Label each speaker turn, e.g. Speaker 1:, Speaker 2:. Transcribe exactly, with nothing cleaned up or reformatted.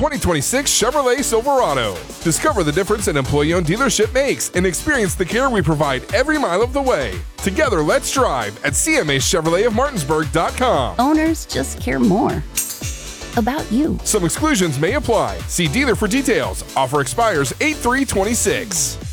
Speaker 1: twenty twenty-six Chevrolet Silverado. Discover the difference an employee-owned dealership makes and experience the care we provide every mile of the way. Together, let's drive at C M A Chevrolet of Martinsburg dot com.
Speaker 2: Owners just care more about you.
Speaker 1: Some exclusions may apply. See dealer for details. Offer expires eight three twenty-six.